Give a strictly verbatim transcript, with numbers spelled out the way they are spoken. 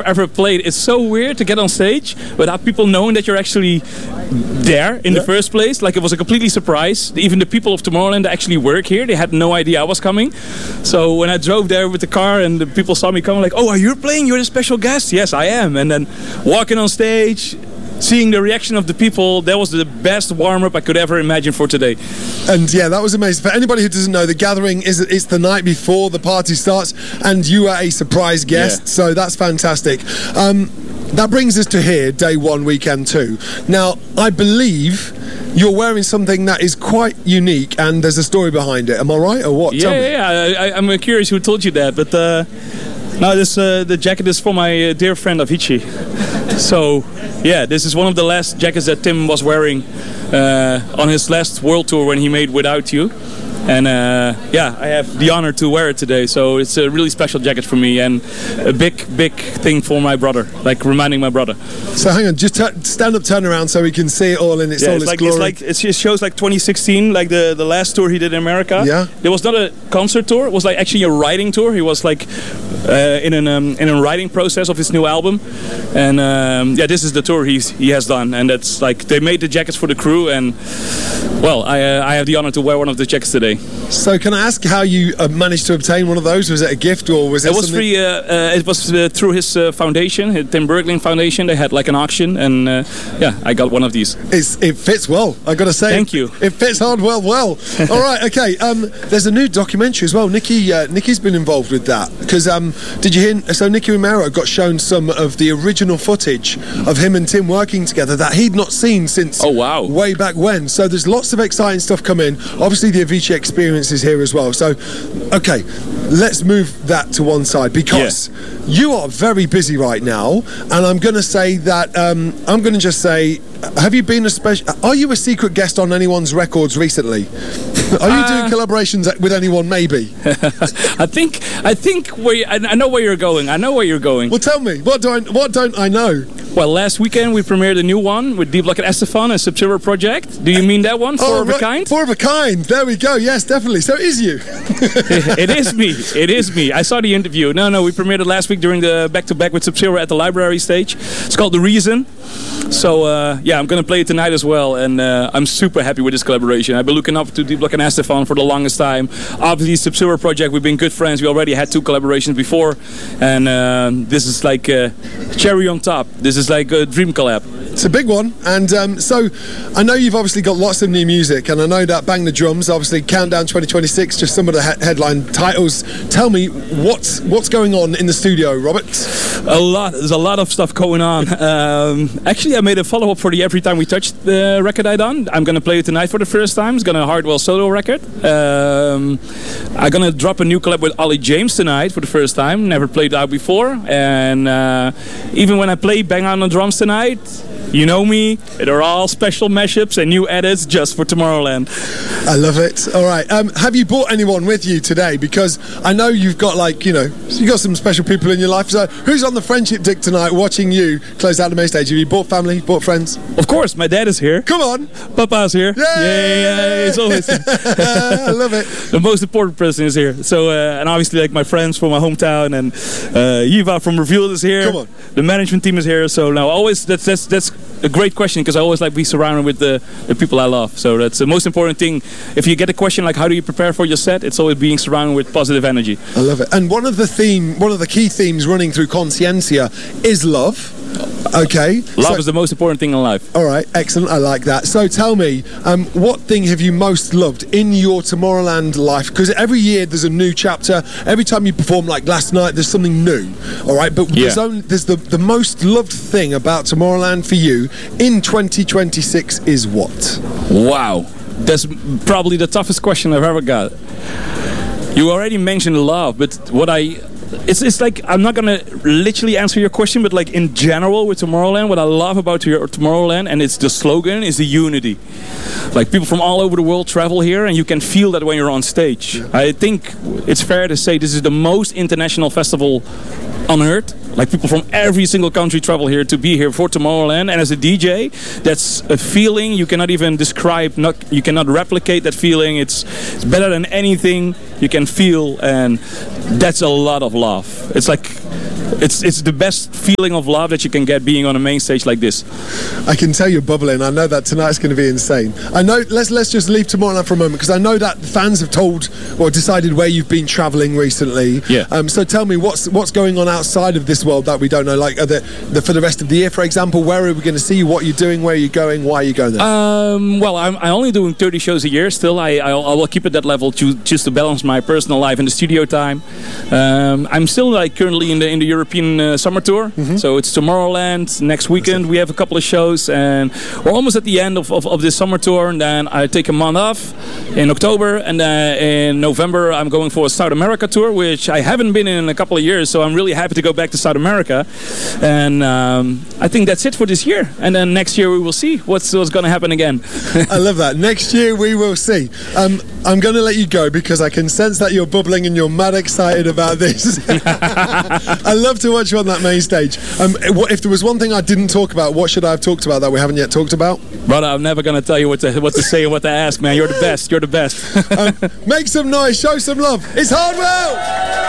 ever played. It's so weird to get on stage without people knowing that you're actually there in yeah. the first place. Like, it was a completely surprise. Even the people of Tomorrowland that actually work here, they had no idea I was coming. So when I drove there with the car and the people saw me coming, like, oh, are you playing? You're the special guest? Yes, I am. And then walking on stage, seeing the reaction of the people, that was the best warm-up I could ever imagine for today. And yeah, that was amazing. For anybody who doesn't know, the gathering is it's the night before the party starts, and you are a surprise guest, yeah. so that's fantastic. Um, that brings us to here, day one, weekend two. Now, I believe you're wearing something that is quite unique, and there's a story behind it. Am I right, or what? Yeah, Tell me. yeah, yeah. I, I'm curious who told you that, but uh, no, this uh, the jacket is for my uh, dear friend Avicii. So, yeah, this is one of the last jackets that Tim was wearing uh, on his last world tour when he made Without You. And uh, yeah, I have the honor to wear it today, so it's a really special jacket for me and a big, big thing for my brother, like reminding my brother. So hang on, just stand up, turn around so we can see it all in its yeah, all it's its like, glory. It's like it shows like twenty sixteen, like the the last tour he did in America. Yeah. There was not a concert tour; it was like actually a writing tour. He was like uh, in an um, in a writing process of his new album, and um, yeah, this is the tour he's he has done, and that's like they made the jackets for the crew, and well, I uh, I have the honor to wear one of the jackets today. So can I ask how you uh, managed to obtain one of those? Was it a gift or was it? It was something? free. Uh, uh, it was uh, through his uh, foundation, his Tim Bergling Foundation. They had like an auction, and uh, yeah, I got one of these. It's, it fits well, I got to say. Thank you. It fits hard well, well. All right, okay. Um, there's a new documentary as well. Nikki, uh, Nikki's been involved with that because um, did you hear? So Nicky Romero got shown some of the original footage of him and Tim working together that he'd not seen since. Oh wow! Way back when. So there's lots of exciting stuff coming. Obviously, the Avicii experience is here as well. So, okay, let's move that to one side because yeah. you are very busy right now, and I'm going to say that um, I'm going to just say, have you been a special? Are you a secret guest on anyone's records recently? Are you uh, doing collaborations with anyone? Maybe. I think I think where you, I, I know where you're going. I know where you're going. Well, tell me what do I what don't I know? Well, last weekend we premiered a new one with D Block and Estefan, a Sub-Zero project. Do you mean that one? Four oh, of right. a Kind? Four of a Kind. There we go. Yes, definitely. So it is you. It is me. It is me. I saw the interview. No, no, we premiered it last week during the back-to-back with Sub-Zero at the library stage. It's called The Reason. So, uh, yeah, I'm going to play it tonight as well. And uh, I'm super happy with this collaboration. I've been looking up to D Block and Estefan for the longest time. Obviously, Sub-Zero project, we've been good friends. We already had two collaborations before. And uh, this is like uh, cherry on top. This is like a dream collab. It's a big one, and um, so I know you've obviously got lots of new music, and I know that Bang the Drums, obviously Countdown twenty twenty-six, just some of the he headline titles. Tell me what's what's going on in the studio, Robert? A lot. There's a lot of stuff going on. Um, actually, I made a follow-up for the Every Time We Touch the record I done. I'm gonna play it tonight for the first time. It's gonna Hardwell solo record. Um, I'm gonna drop a new collab with Ollie James tonight for the first time. Never played out before, and uh, even when I play Bang on the Drums tonight, you know me, they're all special mashups and new edits just for Tomorrowland. I love it. All right. Um, have you brought anyone with you today? Because I know you've got, like, you know, you've got some special people in your life. So who's on the friendship dick tonight watching you close out the main stage? Have you brought family, brought friends? Of course, my dad is here. Come on. Papa's here. Yay! Yeah, yeah, he's always here. I love it. The most important person is here. So, uh, and obviously, like, my friends from my hometown, and uh, Yiva from Revealed is here. Come on. The management team is here. So now, always, that's, that's, that's a great question, because I always like to be surrounded with the, the people I love. So that's the most important thing. If you get a question like how do you prepare for your set, it's always being surrounded with positive energy. I love it. And one of the theme, one of the key themes running through Conscientia is love. Okay. Love so, is the most important thing in life. All right, excellent. I like that. So tell me, um, what thing have you most loved in your Tomorrowland life? Because every year there's a new chapter. Every time you perform, like last night, there's something new. All right, but yeah. there's, only, there's the, the most loved thing about Tomorrowland for you in twenty twenty-six is what? Wow. That's probably the toughest question I've ever got. You already mentioned love, but what I... It's, it's like, I'm not going to literally answer your question, but like in general with Tomorrowland, what I love about your Tomorrowland, and it's the slogan, is the unity. Like, people from all over the world travel here, and you can feel that when you're on stage. Yeah. I think it's fair to say this is the most international festival on earth. Like, people from every single country travel here to be here for Tomorrowland. And as a D J, that's a feeling you cannot even describe. Not, you cannot replicate that feeling. It's, it's better than anything you can feel, and that's a lot of love. It's like it's it's the best feeling of love that you can get being on a main stage like this. I can tell you're bubbling. I know that tonight's going to be insane. I know. Let's let's just leave Tomorrowland for a moment, because I know that fans have told or decided where you've been travelling recently. Yeah. Um, so tell me what's what's going on outside of this world that we don't know. Like are the, the, for the rest of the year, for example, where are we going to see you? What you're doing? Where are you going? Why are you going there? Um, well, I'm, I'm only doing thirty shows a year. Still, I I, I will keep it that level to, just to balance my personal life and the studio time. Um, I'm still like currently in the in the European uh, summer tour. Mm-hmm. So it's Tomorrowland next weekend. We have a couple of shows, and we're almost at the end of, of, of this summer tour. And then I take a month off in October, and uh, in November I'm going for a South America tour, which I haven't been in in a couple of years. So I'm really happy to go back to South America, and um, I think that's it for this year. And then next year we will see what's what's going to happen again. I love that. Next year we will see. Um, I'm going to let you go because I can sense that you're bubbling and you're mad excited about this. I love to watch you on that main stage. Um, if there was one thing I didn't talk about, what should I have talked about that we haven't yet talked about? Brother, I'm never going to tell you what to what to say and what to ask, man. You're the best. You're the best. um, make some noise. Show some love. It's Hardwell!